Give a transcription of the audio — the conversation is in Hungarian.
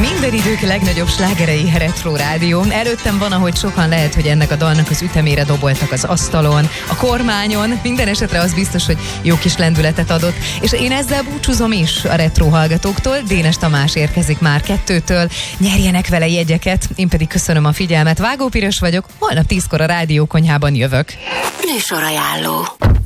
Minden idők legnagyobb slágerei Retro Rádió. Előttem van, ahogy sokan lehet, hogy ennek a dalnak az ütemére doboltak az asztalon, a kormányon. Minden esetre az biztos, hogy jó kis lendületet adott. És én ezzel búcsúzom is a retro hallgatóktól. Dénes Tamás érkezik már 2-től. Nyerjenek vele jegyeket. Én pedig köszönöm a figyelmet. Vágó Piros vagyok. Holnap 10-kor a Rádiókonyhában jövök. Műsorajánló.